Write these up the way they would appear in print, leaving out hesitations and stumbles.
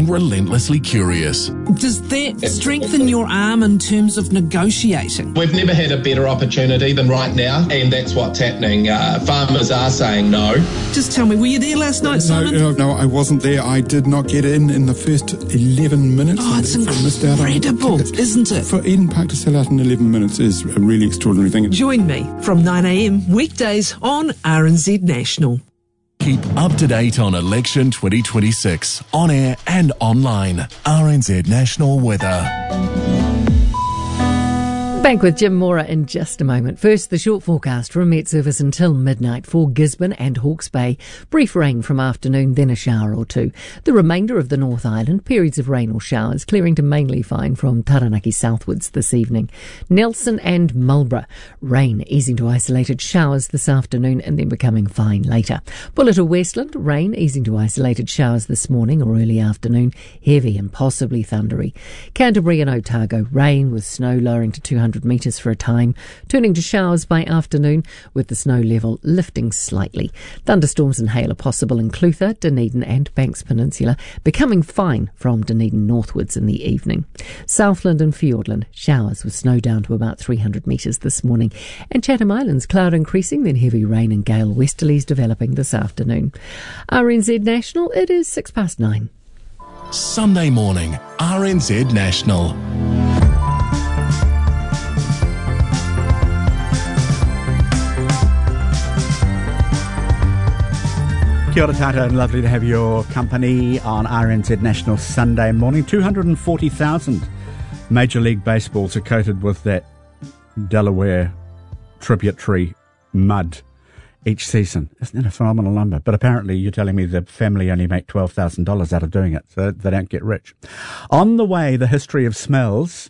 and relentlessly curious. Does that strengthen your arm in terms of negotiating? We've never had a better opportunity than right now, and that's what's happening. Farmers are saying no. Just tell me, were you there last night, Simon? No, I wasn't there. I did not get in the first 11 minutes. Oh, it's incredible, isn't it? For Eden Park to sell out in 11 minutes is a really extraordinary thing. Join me from 9 a.m. weekdays on RNZ National. Keep up to date on election 2026, on air and online. RNZ National Weather. Back with Jim Mora in just a moment. First, the short forecast from Met Service until midnight for Gisborne and Hawke's Bay. Brief rain from afternoon, then a shower or two. The remainder of the North Island, periods of rain or showers, clearing to mainly fine from Taranaki southwards this evening. Nelson and Marlborough, rain easing to isolated showers this afternoon and then becoming fine later. Bullet or Westland, rain easing to isolated showers this morning or early afternoon, heavy and possibly thundery. Canterbury and Otago, rain with snow lowering to 200 metres for a time, turning to showers by afternoon with the snow level lifting slightly. Thunderstorms and hail are possible in Clutha, Dunedin and Banks Peninsula, becoming fine from Dunedin northwards in the evening. Southland and Fiordland, showers with snow down to about 300 metres this morning. And Chatham Islands, cloud increasing, then heavy rain and gale westerlies developing this afternoon. RNZ National, it is 9:06. Sunday morning, RNZ National. Kia ora tata, and lovely to have your company on RNZ National Sunday morning. 240,000 Major League Baseballs are coated with that Delaware tributary mud each season. Isn't that a phenomenal number? But apparently you're telling me the family only make $12,000 out of doing it, so they don't get rich. On the way, the history of smells,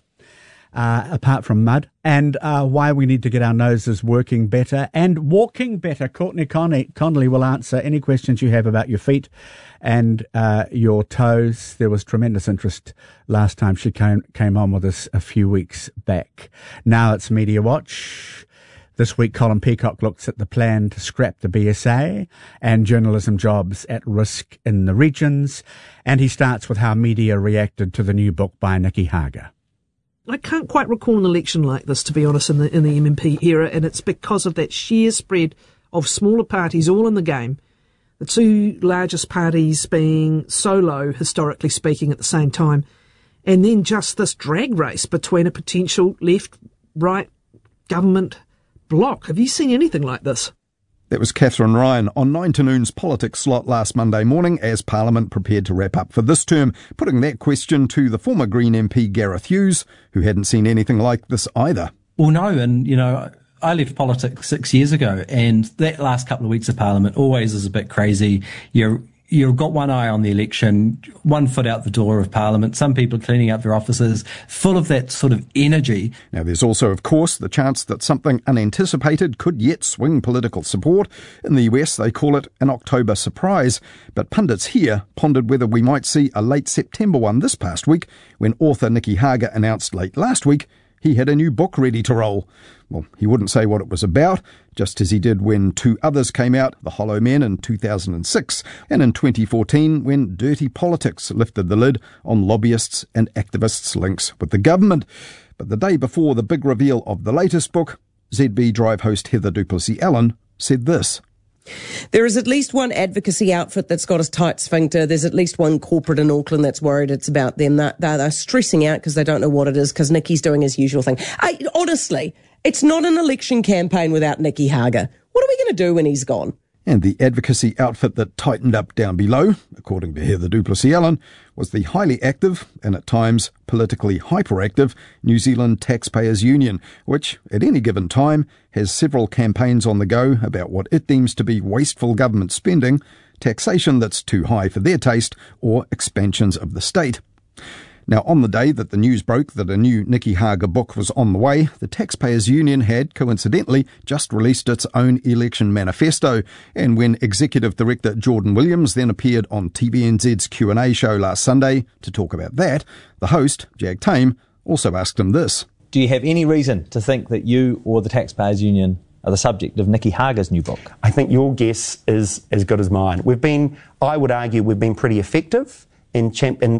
apart from mud, and why we need to get our noses working better and walking better. Courtney Connolly will answer any questions you have about your feet and your toes. There was tremendous interest last time she came on with us a few weeks back. Now it's Media Watch. This week, Colin Peacock looks at the plan to scrap the BSA and journalism jobs at risk in the regions. And he starts with how media reacted to the new book by Nicky Hager. I can't quite recall an election like this, to be honest, in the MMP era, and it's because of that sheer spread of smaller parties all in the game, the two largest parties being so low, historically speaking, at the same time, and then just this drag race between a potential left-right government bloc. Have you seen anything like this? That was Catherine Ryan on 9 to Noon's politics slot last Monday morning as Parliament prepared to wrap up for this term, putting that question to the former Green MP Gareth Hughes, who hadn't seen anything like this either. Well, no, and, you know, I left politics 6 years ago, and that last couple of weeks of Parliament always is a bit crazy. You've got one eye on the election, one foot out the door of Parliament, some people cleaning up their offices, full of that sort of energy. Now, there's also, of course, the chance that something unanticipated could yet swing political support. In the US, they call it an October surprise. But pundits here pondered whether we might see a late September one this past week, when author Nicky Hager announced late last week he had a new book ready to roll. Well, he wouldn't say what it was about, just as he did when two others came out, The Hollow Men in 2006, and in 2014 when Dirty Politics lifted the lid on lobbyists' and activists' links with the government. But the day before the big reveal of the latest book, ZB Drive host Heather du Plessis-Allen said this. There is at least one advocacy outfit that's got a tight sphincter. There's at least one corporate in Auckland that's worried it's about them. They're stressing out because they don't know what it is, because Nicky's doing his usual thing. Honestly, it's not an election campaign without Nicky Hager. What are we going to do when he's gone? And the advocacy outfit that tightened up down below, according to Heather du Plessis-Allen, was the highly active and at times politically hyperactive New Zealand Taxpayers Union, which at any given time has several campaigns on the go about what it deems to be wasteful government spending, taxation that's too high for their taste, or expansions of the state. Now, on the day that the news broke that a new Nicky Hager book was on the way, the Taxpayers Union had, coincidentally, just released its own election manifesto. And when Executive Director Jordan Williams then appeared on TVNZ's Q&A show last Sunday to talk about that, the host, Jag Tame, also asked him this. Do you have any reason to think that you or the Taxpayers Union are the subject of Nicky Hager's new book? I think your guess is as good as mine. I would argue we've been pretty effective in